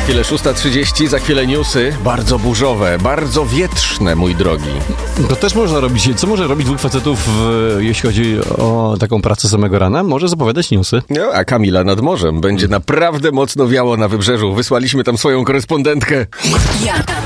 chwilę 6:30, za chwilę newsy. Bardzo burzowe, bardzo wietrzne, mój drogi. To też można robić. Co może robić dwóch facetów, jeśli chodzi o taką pracę samego rana? Może zapowiadać newsy. No, a Kamila nad morzem. Będzie naprawdę mocno wiało na wybrzeżu. Wysłaliśmy tam swoją korespondentkę.